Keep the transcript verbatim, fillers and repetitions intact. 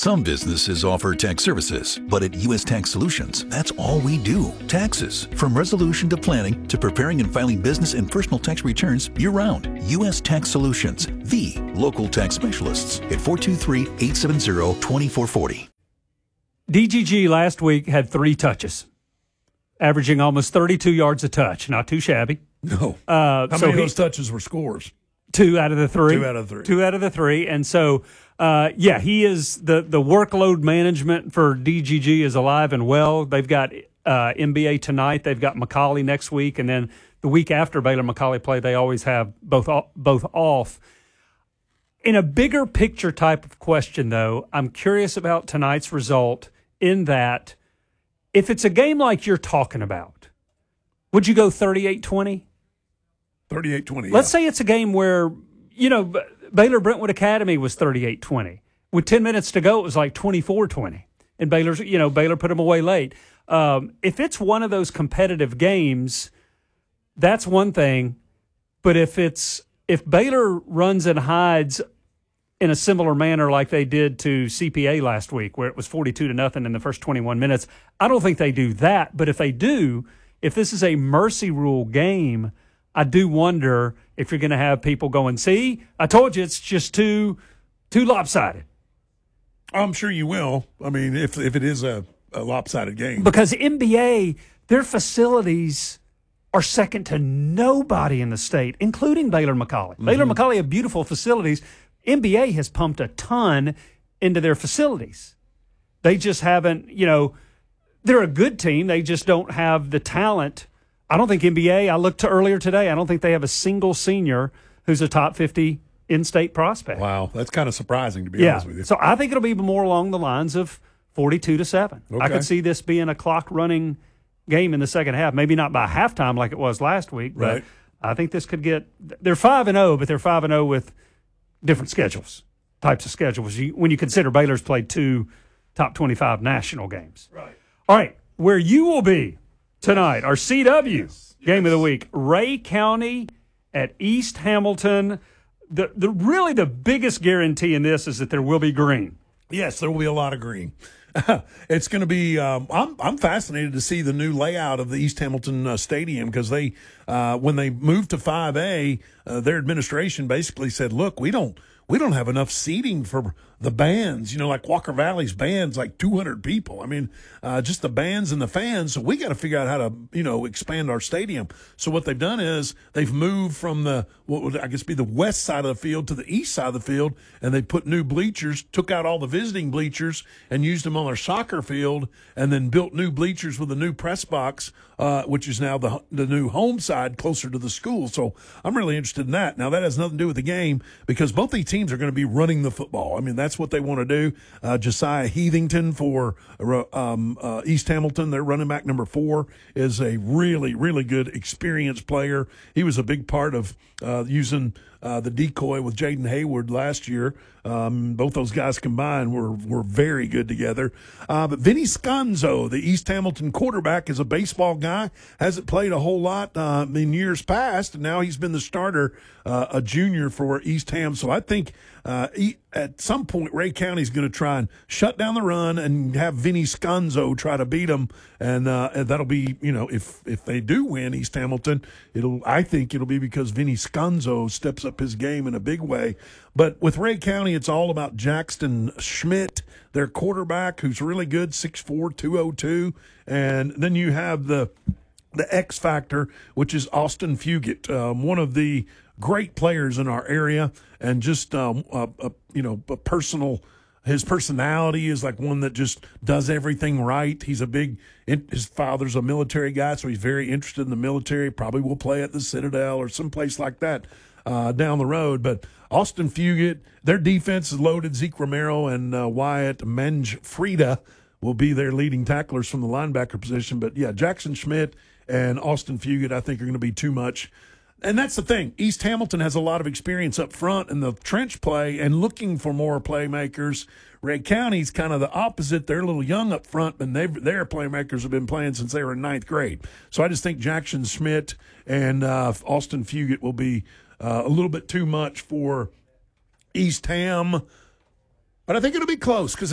Some businesses offer tax services, but at U S Tax Solutions, that's all we do. Taxes. From resolution to planning to preparing and filing business and personal tax returns year-round. U S Tax Solutions, the local tax specialists at four two three, eight seven zero, two four four zero. D G G last week had three touches, averaging almost thirty-two yards a touch. Not too shabby. No. Uh, How so many he, of those touches were scores? Two out of the three. Two out of the three. Two out of the three. And so, uh, yeah, he is the, the workload management for D G G is alive and well. They've got uh, N B A tonight. They've got McCallie next week. And then the week after Baylor McCallie play, they always have both both off. In a bigger picture type of question, though, I'm curious about tonight's result in that if it's a game like you're talking about, would you go thirty-eight twenty? thirty-eight twenty. Let's yeah. say it's a game where, you know, Baylor Brentwood Academy was thirty-eight twenty. With ten minutes to go, it was like twenty-four twenty. And Baylor's, you know, Baylor put them away late. Um, if it's one of those competitive games, that's one thing. But if it's if Baylor runs and hides in a similar manner like they did to C P A last week, where it was forty-two to nothing in the first twenty-one minutes, I don't think they do that. But if they do, if this is a mercy rule game, I do wonder if you're going to have people going, see, I told you it's just too too lopsided. I'm sure you will. I mean, if if it is a, a lopsided game. Because N B A, their facilities are second to nobody in the state, including Baylor McCallie. Mm-hmm. Baylor McCallie have beautiful facilities. N B A has pumped a ton into their facilities. They just haven't, you know, they're a good team. They just don't have the talent. I don't think N B A, I looked to earlier today, I don't think they have a single senior who's a top fifty in-state prospect. Wow, that's kind of surprising, to be yeah. honest with you. So I think it'll be more along the lines of forty-two to seven. Okay. I could see this being a clock-running game in the second half. Maybe not by halftime like it was last week, but right. I think this could get – they're five and oh, but they're five and oh with different schedules, types of schedules. You, when you consider Baylor's played two top twenty-five national games. Right. All right, where you will be tonight, our C W yes. game yes. of the week, Ray County at East Hamilton. The the really the biggest guarantee in this is that there will be green. Yes, there will be a lot of green. It's going to be. Um, I'm I'm fascinated to see the new layout of the East Hamilton uh, Stadium because they uh, when they moved to five A, uh, their administration basically said, "Look, we don't we don't have enough seating for the bands. You know, like Walker Valley's bands, like two hundred people. I mean, uh, just the bands and the fans. So we got to figure out how to, you know, expand our stadium. So what they've done is they've moved from the, what would I guess be the west side of the field to the east side of the field, and they put new bleachers, took out all the visiting bleachers and used them on their soccer field, and then built new bleachers with a new press box, uh, which is now the the new home side closer to the school. So I'm really interested in that. Now, that has nothing to do with the game because both these teams are going to be running the football. I mean, that's what they want to do. Uh, Josiah Heathington for um, uh, East Hamilton, their running back number four, is a really, really good experienced player. He was a big part of uh, using uh, the decoy with Jaden Hayward last year. Um, both those guys combined were were very good together. Uh, but Vinny Sconzo, the East Hamilton quarterback, is a baseball guy. Hasn't played a whole lot uh, in years past, and now he's been the starter, uh, a junior for East Ham. So I think uh, he, at some point Ray County's going to try and shut down the run and have Vinny Sconzo try to beat them, and, uh, and that'll be, you know, if if they do win East Hamilton, it'll I think it'll be because Vinny Sconzo steps up his game in a big way. But with Ray County, it's all about Jackson Schmidt, their quarterback, who's really good, six four, two oh two. And then you have the the X factor, which is Austin Fugit, um, one of the great players in our area, and just um, a, a, you know, a personal. His personality is like one that just does everything right. He's a big – his father's a military guy, so he's very interested in the military. Probably will play at the Citadel or someplace like that uh, down the road. But Austin Fugit, their defense is loaded. Zeke Romero and uh, Wyatt Manfreda will be their leading tacklers from the linebacker position. But, yeah, Jackson Schmidt and Austin Fugit I think are going to be too much. And that's the thing. East Hamilton has a lot of experience up front in the trench play and looking for more playmakers. Ray County's kind of the opposite. They're a little young up front, but their playmakers have been playing since they were in ninth grade. So I just think Jackson Schmidt and uh, Austin Fugit will be uh, a little bit too much for East Ham. But I think it'll be close because